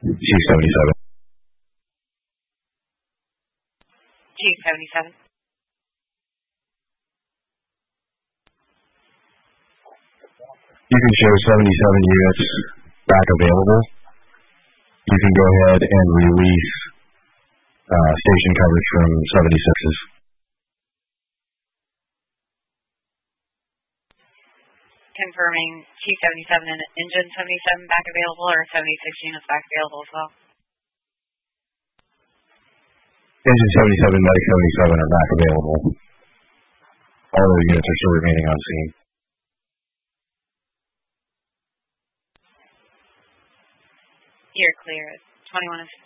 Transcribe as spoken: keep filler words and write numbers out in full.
Chief seventy-seven. Chief seventy-seven. You can show seventy-seven units back available. You can go ahead and release uh, station coverage from seventy-sixes. Confirming Chief seventy-seven and engine seventy-seven back available, or seventy-six units back available as well? Engine seventy-seven, medic seventy-seven are back available. All those units are still remaining on scene. You're clear. twenty-one is